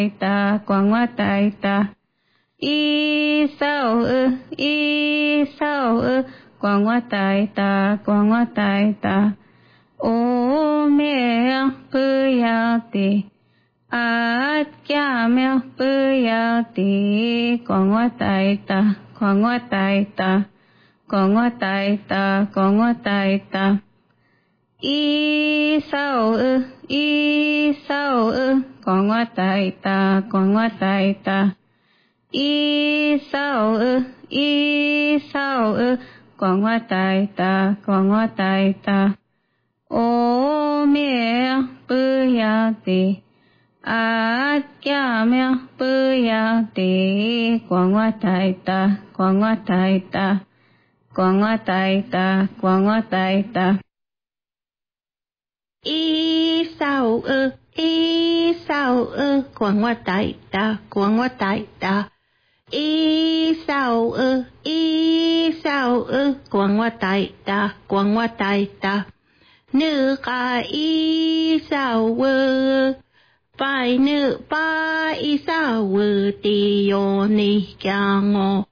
ta quang hoa tai ta y sao quang hoa tai ta ô mẹ bư ya ti a cha mẹ bư ya ti quang hoa tai ta quang hoa tai ta quang hoa tai ta quang hoa tai ta y sao quang hoa tai ta quang hoa tai ta y sao quang hoa tai ta ô mẹ bư ya ti a cha mẹ bư ya ti quang hoa tai ta quang hoa tai ta quang hoa tai ta quang hoa tai ta y sao quang hoa tai ta quang hoa tai ta y sao quang hoa tai ta quang hoa tai ta nữ ca y sao phải nữ ba y sao ti yo ni kya ngo